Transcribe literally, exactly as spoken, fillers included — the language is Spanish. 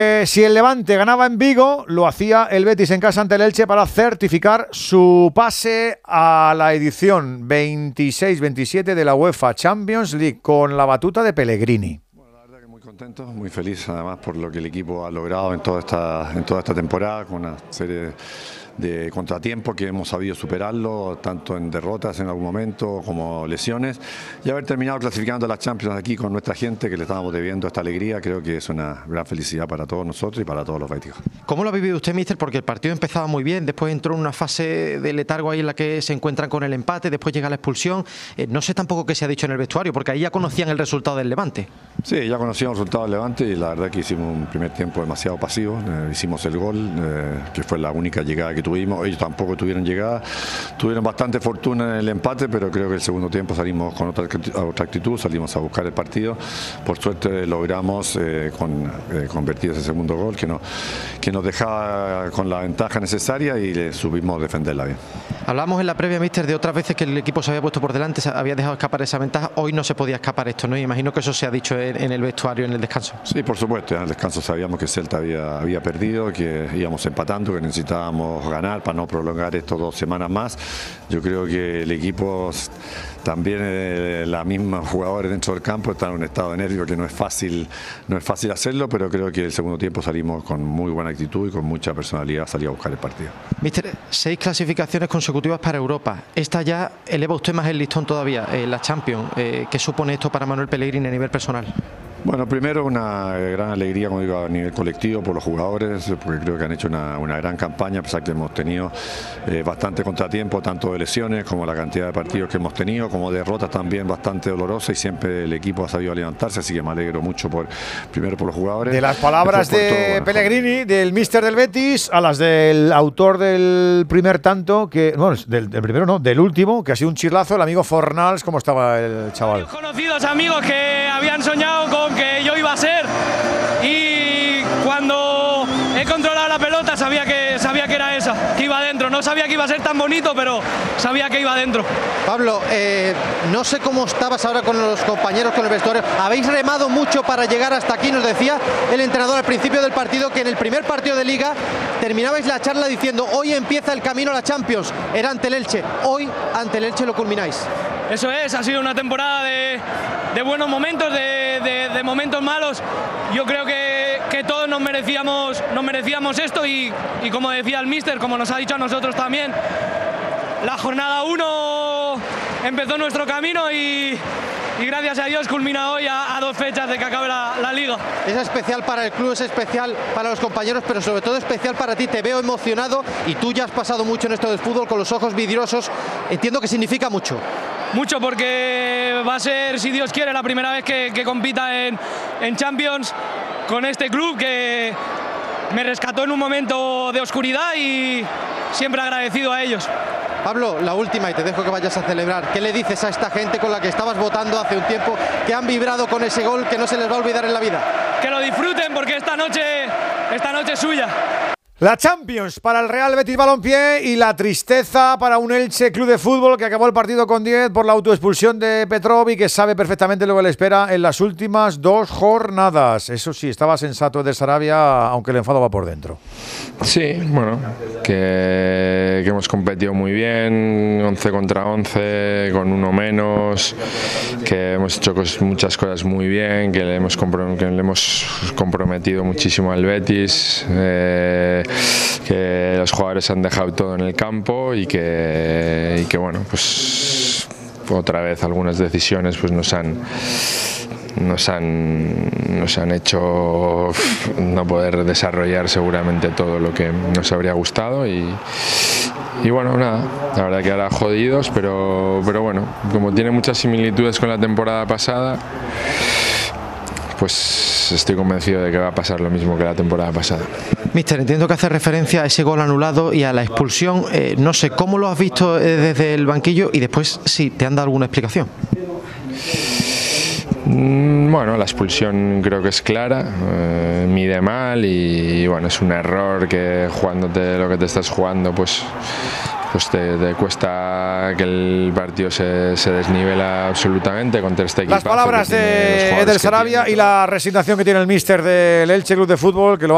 Eh, si el Levante ganaba en Vigo, lo hacía el Betis en casa ante el Elche para certificar su pase a la edición veintiséis veintisiete de la UEFA Champions League con la batuta de Pellegrini. Bueno, la verdad que muy contento, muy feliz además por lo que el equipo ha logrado en toda esta, en toda esta temporada, con una serie de contratiempos que hemos sabido superarlo, tanto en derrotas en algún momento como lesiones, y haber terminado clasificando a la Champions aquí con nuestra gente, que le estábamos debiendo esta alegría. Creo que es una gran felicidad para todos nosotros y para todos los béticos. ¿Cómo lo ha vivido usted, míster? Porque el partido empezaba muy bien, después entró en una fase de letargo ahí en la que se encuentran con el empate, después llega la expulsión. Eh, no sé tampoco qué se ha dicho en el vestuario, porque ahí ya conocían el resultado del Levante. Sí, ya conocíamos el resultado del Levante y la verdad que hicimos un primer tiempo demasiado pasivo. Eh, hicimos el gol, eh, que fue la única llegada que tuvimos. Ellos tampoco tuvieron llegada, tuvieron bastante fortuna en el empate, pero creo que el segundo tiempo salimos con otra, otra actitud, salimos a buscar el partido. Por suerte logramos eh, con, eh, convertir ese segundo gol que, no, que nos dejaba con la ventaja necesaria y le supimos defenderla bien. Hablamos en la previa, míster, de otras veces que el equipo se había puesto por delante, se había dejado escapar esa ventaja. Hoy no se podía escapar esto, ¿no? Y imagino que eso se ha dicho en, en el vestuario, en el descanso. Sí, por supuesto. En el descanso sabíamos que Celta había, había perdido, que íbamos empatando, que necesitábamos ganar para no prolongar esto dos semanas más. Yo creo que el equipo, también eh, la misma jugadores dentro del campo, están en un estado de nervio que no es fácil, no es fácil hacerlo, pero creo que el segundo tiempo salimos con muy buena actitud y con mucha personalidad, salí a buscar el partido. Míster, seis clasificaciones consecutivas para Europa. Esta ya eleva usted más el listón todavía, eh, la Champions. Eh, ¿Qué supone esto para Manuel Pellegrini a nivel personal? Bueno, primero una gran alegría, como digo, a nivel colectivo por los jugadores, porque creo que han hecho una, una gran campaña, a pesar que hemos tenido eh, bastante contratiempo, tanto de lesiones como la cantidad de partidos que hemos tenido, como derrotas también bastante dolorosas, y siempre el equipo ha sabido levantarse, así que me alegro mucho por primero por los jugadores. De las palabras de todo, bueno, Pellegrini, del míster del Betis, a las del autor del primer tanto, que bueno, del, del primero no, del último, que ha sido un chirlazo, el amigo Fornals. ¿Cómo estaba el chaval? Conocidos amigos que habían soñado con que yo iba a ser, y cuando he controlado la pelota sabía que, sabía que era esa, que iba adentro. No sabía que iba a ser tan bonito, pero sabía que iba adentro. Pablo, eh, no sé cómo estabas ahora con los compañeros, con el vestuario. Habéis remado mucho para llegar hasta aquí, nos decía el entrenador al principio del partido, que en el primer partido de Liga terminabais la charla diciendo: hoy empieza el camino a la Champions. Era ante el Elche, hoy ante el Elche lo culmináis. Eso es, ha sido una temporada de, de buenos momentos, de, de, de momentos malos. Yo creo que, que todos nos merecíamos, nos merecíamos esto, y, y como decía el míster, como nos ha dicho a nosotros también, la jornada uno empezó nuestro camino y, y gracias a Dios culmina hoy a, a dos fechas de que acabe la, la Liga. Es especial para el club, es especial para los compañeros, pero sobre todo especial para ti. Te veo emocionado y tú ya has pasado mucho en esto del fútbol, con los ojos vidriosos. Entiendo que significa mucho. Mucho, porque va a ser, si Dios quiere, la primera vez que, que compita en, en Champions con este club que me rescató en un momento de oscuridad, y siempre agradecido a ellos. Pablo, la última, y te dejo que vayas a celebrar. ¿Qué le dices a esta gente con la que estabas votando hace un tiempo, que han vibrado con ese gol que no se les va a olvidar en la vida? Que lo disfruten, porque esta noche, esta noche es suya. La Champions para el Real Betis Balompié y la tristeza para un Elche Club de Fútbol, que acabó el partido con diez por la autoexpulsión de Petrov y que sabe perfectamente lo que le espera en las últimas dos jornadas. Eso sí, estaba sensato de Sarabia, aunque el enfado va por dentro. Sí, bueno, que, que hemos competido muy bien, once contra once, con uno menos, que hemos hecho cos, muchas cosas muy bien, que le hemos, comprom que le hemos comprometido muchísimo al Betis, eh, que los jugadores han dejado todo en el campo y que, y que bueno, pues otra vez algunas decisiones pues nos han nos han nos han hecho no poder desarrollar seguramente todo lo que nos habría gustado, y y bueno, nada, la verdad que ahora jodidos, pero pero bueno, como tiene muchas similitudes con la temporada pasada, pues estoy convencido de que va a pasar lo mismo que la temporada pasada. Míster, entiendo que hace referencia a ese gol anulado y a la expulsión. Eh, no sé, ¿cómo lo has visto desde el banquillo? Y después, si te han dado alguna explicación. Bueno, la expulsión creo que es clara, eh, mide mal y, y bueno, es un error que jugándote lo que te estás jugando, pues pues te, te cuesta que el partido se, se desnivela absolutamente contra este equipo. Las palabras de Eder Sarabia y la resignación que tiene el míster del Elche Club de Fútbol, que lo